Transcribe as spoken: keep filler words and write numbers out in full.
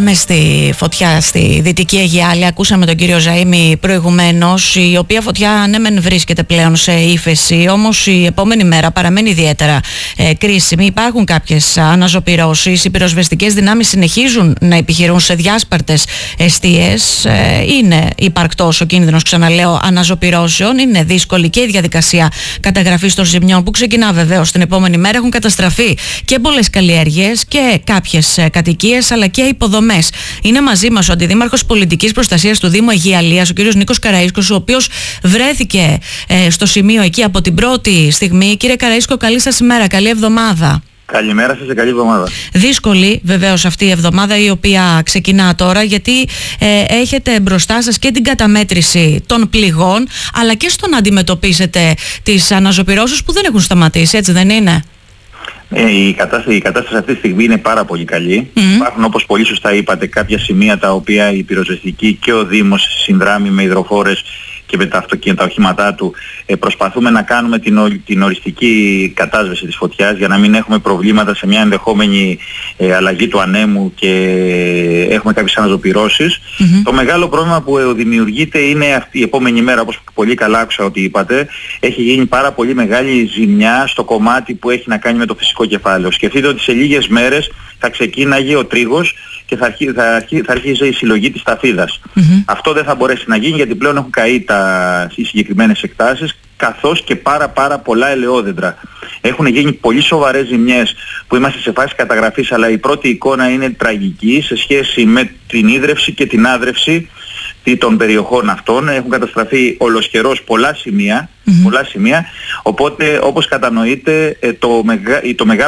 πάμε στη φωτιά στη Δυτική Αιγιάλη. Ακούσαμε τον κύριο Ζαΐμη προηγουμένως, η οποία φωτιά ναι μεν βρίσκεται πλέον σε ύφεση, όμως η επόμενη μέρα παραμένει ιδιαίτερα ε, κρίσιμη. Υπάρχουν κάποιες αναζωπυρώσεις, οι πυροσβεστικές δυνάμεις συνεχίζουν να επιχειρούν σε διάσπαρτες εστίες. Ε, είναι υπαρκτός ο κίνδυνος, ξαναλέω, αναζωπυρώσεων. Είναι δύσκολη και η διαδικασία καταγραφής των ζημιών που ξεκινά βεβαίως την επόμενη μέρα. Έχουν καταστραφεί και πολλές καλλιέργειες και κάποιες κατοικίες αλλά και υποδομές. Είναι μαζί μας ο Αντιδήμαρχος Πολιτικής Προστασίας του Δήμου Αιγιαλίας, ο κύριος Νίκος Καραΐσκος, ο οποίος βρέθηκε ε, στο σημείο εκεί από την πρώτη στιγμή. Κύριε Καραΐσκο, καλή σας ημέρα, καλή εβδομάδα. Καλημέρα σας και καλή εβδομάδα. Δύσκολη βεβαίως αυτή η εβδομάδα, η οποία ξεκινά τώρα, γιατί ε, έχετε μπροστά σας και την καταμέτρηση των πληγών, αλλά και στο να αντιμετωπίσετε τις αναζωπυρώσεις που δεν έχουν σταματήσει, έτσι δεν είναι? Ε, η, κατάσταση, η κατάσταση αυτή τη στιγμή είναι πάρα πολύ καλή. Mm-hmm. Υπάρχουν, όπως πολύ σωστά είπατε, κάποια σημεία τα οποία η πυροσβεστική και ο Δήμος συνδράμει με υδροφόρες και με τα αυτοκίνητα, τα οχήματά του. Ε, προσπαθούμε να κάνουμε την, ο, την οριστική κατάσβεση της φωτιάς για να μην έχουμε προβλήματα σε μια ενδεχόμενη ε, αλλαγή του ανέμου και έχουμε κάποιες αναζωπυρώσεις. Mm-hmm. Το μεγάλο πρόβλημα που ε, δημιουργείται είναι αυτή η επόμενη μέρα, όπως πολύ καλά άκουσα ότι είπατε, έχει γίνει πάρα πολύ μεγάλη ζημιά στο κομμάτι που έχει να κάνει με το φυσικό κεφάλαιο. Σκεφτείτε ότι σε λίγες μέρες θα ξεκίναγε ο τρίγος και θα, αρχί, θα, αρχί, θα αρχίζει η συλλογή της ταφίδας. Mm-hmm. Αυτό δεν θα μπορέσει να γίνει γιατί πλέον έχουν καεί τα, οι συγκεκριμένες εκτάσεις, καθώς και πάρα πάρα πολλά ελαιόδεντρα. Έχουν γίνει πολύ σοβαρές ζημιές που είμαστε σε φάση καταγραφής, αλλά η πρώτη εικόνα είναι τραγική σε σχέση με την ίδρυυση και την άδρυυση των περιοχών αυτών. Έχουν καταστραφεί ολοσχερώς πολλά σημεία, mm-hmm. πολλά σημεία, οπότε όπως κατανοείτε το, μεγα, το μεγάλο